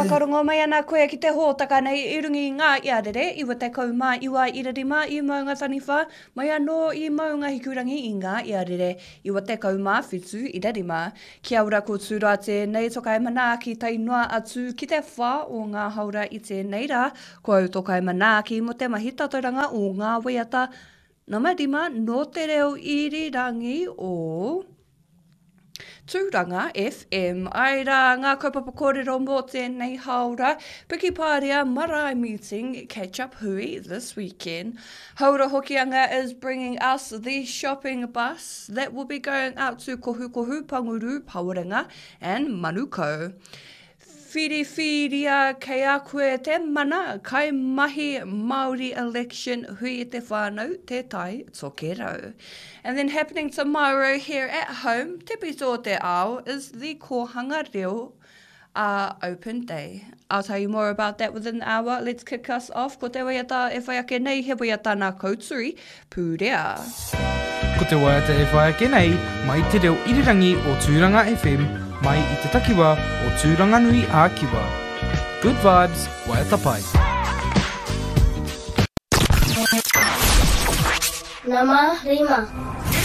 whakarongo mai ana koe ki te hōtaka nei i rungi ngā iarere, iwa te kaumā iwa irarima i maunga taniwha, mai anō i maunga hikurangi i ngā iarere, iwa te kaumā whitu irarima. Kia ora ko tūra tēnei tokai mana ki tainua atu ki te whā o ngā haura i tēnei rā, ko au tokai mana ki mo te mahi tatauranga o ngā waiata, namarima no te reo irirangi o... Tūranga FM. Ai rā, ngā kaupapa kōrero mō tēnei haura. Piki Pāria Marae meeting, catch up hui this weekend. Haura Hokianga is bringing us the shopping bus that will be going out to Kohukohu, Panguru, Pawarenga and Manukau. Whiriwhiria kei a koe te mana, kai mahi Māori election hui te whānau, te tai tokerau. And then happening tomorrow here at home, te pito te ao, is the Kohanga Reo open day. I'll tell you more about that within an hour. Let's kick us off. Ko te waiata e whaiake nei, he waiata nā kauturi, pūrea. Ko te waiata e whaiake nei, mai te reo irirangi o Tūranga FM, mai i te takiwa o Tūranganui Ākiwa. Good vibes, waiata pai. Nama Rima.